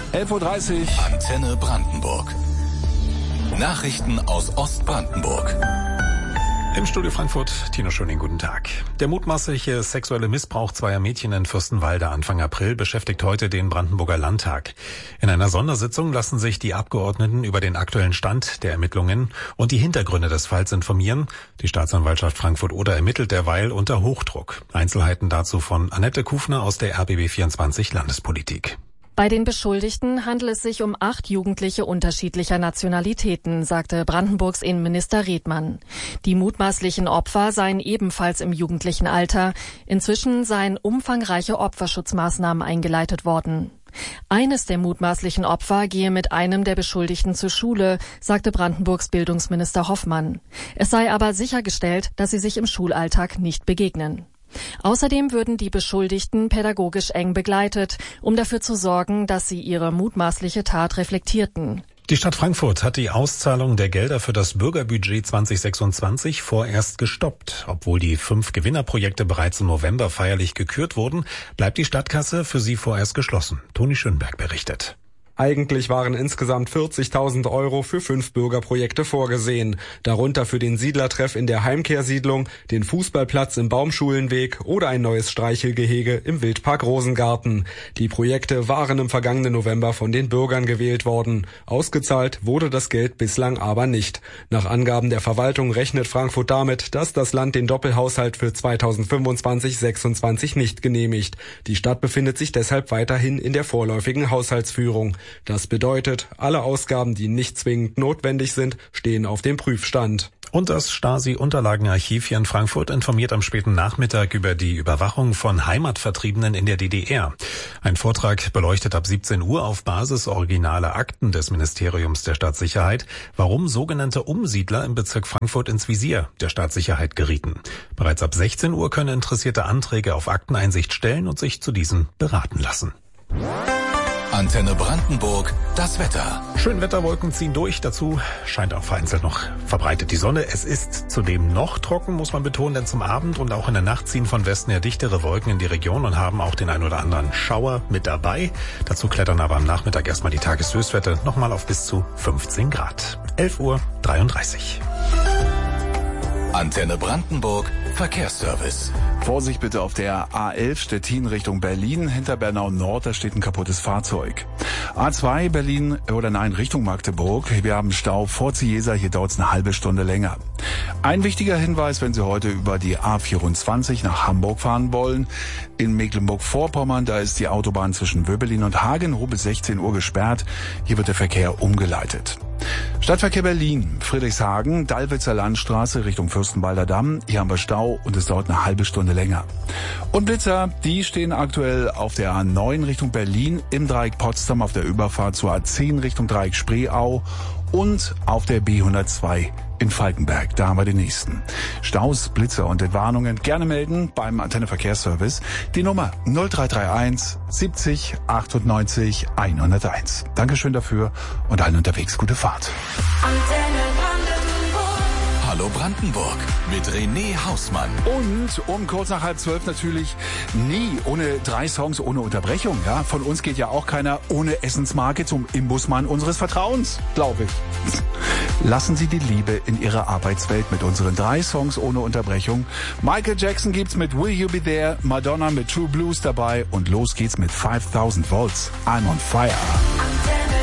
11:30 Uhr. Antenne Brandenburg. Nachrichten aus Ostbrandenburg. Im Studio Frankfurt, Tino Schöning, guten Tag. Der mutmaßliche sexuelle Missbrauch zweier Mädchen in Fürstenwalde Anfang April beschäftigt heute den Brandenburger Landtag. In einer Sondersitzung lassen sich die Abgeordneten über den aktuellen Stand der Ermittlungen und die Hintergründe des Falls informieren. Die Staatsanwaltschaft Frankfurt-Oder ermittelt derweil unter Hochdruck. Einzelheiten dazu von Annette Kufner aus der RBB24 Landespolitik. Bei den Beschuldigten handelt es sich um 8 Jugendliche unterschiedlicher Nationalitäten, sagte Brandenburgs Innenminister Redmann. Die mutmaßlichen Opfer seien ebenfalls im jugendlichen Alter. Inzwischen seien umfangreiche Opferschutzmaßnahmen eingeleitet worden. Eines der mutmaßlichen Opfer gehe mit einem der Beschuldigten zur Schule, sagte Brandenburgs Bildungsminister Hoffmann. Es sei aber sichergestellt, dass sie sich im Schulalltag nicht begegnen. Außerdem würden die Beschuldigten pädagogisch eng begleitet, um dafür zu sorgen, dass sie ihre mutmaßliche Tat reflektierten. Die Stadt Frankfurt hat die Auszahlung der Gelder für das Bürgerbudget 2026 vorerst gestoppt. Obwohl die 5 Gewinnerprojekte bereits im November feierlich gekürt wurden, bleibt die Stadtkasse für sie vorerst geschlossen. Toni Schönberg berichtet. Eigentlich waren insgesamt 40.000 € für 5 Bürgerprojekte vorgesehen. Darunter für den Siedlertreff in der Heimkehrsiedlung, den Fußballplatz im Baumschulenweg oder ein neues Streichelgehege im Wildpark Rosengarten. Die Projekte waren im vergangenen November von den Bürgern gewählt worden. Ausgezahlt wurde das Geld bislang aber nicht. Nach Angaben der Verwaltung rechnet Frankfurt damit, dass das Land den Doppelhaushalt für 2025/26 nicht genehmigt. Die Stadt befindet sich deshalb weiterhin in der vorläufigen Haushaltsführung. Das bedeutet, alle Ausgaben, die nicht zwingend notwendig sind, stehen auf dem Prüfstand. Und das Stasi-Unterlagenarchiv hier in Frankfurt informiert am späten Nachmittag über die Überwachung von Heimatvertriebenen in der DDR. Ein Vortrag beleuchtet ab 17 Uhr auf Basis originaler Akten des Ministeriums der Staatssicherheit, warum sogenannte Umsiedler im Bezirk Frankfurt ins Visier der Staatssicherheit gerieten. Bereits ab 16 Uhr können Interessierte Anträge auf Akteneinsicht stellen und sich zu diesen beraten lassen. Antenne Brandenburg, das Wetter. Schönwetterwolken ziehen durch, dazu scheint auch vereinzelt noch verbreitet die Sonne. Es ist zudem noch trocken, muss man betonen, denn zum Abend und auch in der Nacht ziehen von Westen her dichtere Wolken in die Region und haben auch den ein oder anderen Schauer mit dabei. Dazu klettern aber am Nachmittag erstmal die Tageshöchstwerte nochmal auf bis zu 15 Grad. 11:33 Uhr. Antenne Brandenburg, Verkehrsservice. Vorsicht bitte auf der A11 Stettin Richtung Berlin. Hinter Bernau Nord, da steht ein kaputtes Fahrzeug. A2 Richtung Magdeburg. Wir haben Stau vor Ziesa, hier dauert es eine halbe Stunde länger. Ein wichtiger Hinweis, wenn Sie heute über die A24 nach Hamburg fahren wollen. In Mecklenburg-Vorpommern, da ist die Autobahn zwischen Wöbelin und Hagen bis 16 Uhr gesperrt. Hier wird der Verkehr umgeleitet. Stadtverkehr Berlin, Friedrichshagen, Dallwitzer Landstraße Richtung Fürstenwalder Damm. Hier haben wir Stau und es dauert eine halbe Stunde länger. Und Blitzer, die stehen aktuell auf der A9 Richtung Berlin, im Dreieck Potsdam auf der Überfahrt zur A10 Richtung Dreieck Spreeau und auf der B102 in Falkenberg. Da haben wir den nächsten. Staus, Blitzer und Entwarnungen gerne melden beim Antenne Verkehrsservice. Die Nummer 0331 70 98 101. Dankeschön dafür und allen unterwegs gute Fahrt. Antenne Brandenburg. Hallo Brandenburg mit René Hausmann. Und um kurz nach 11:30 natürlich nie ohne 3 Songs ohne Unterbrechung. Ja, von uns geht ja auch keiner ohne Essensmarke zum Imbusmann unseres Vertrauens, glaube ich. Lassen Sie die Liebe in Ihrer Arbeitswelt mit unseren 3 Songs ohne Unterbrechung. Michael Jackson gibt's mit Will You Be There, Madonna mit True Blues dabei und los geht's mit 5000 Volts. I'm on Fire.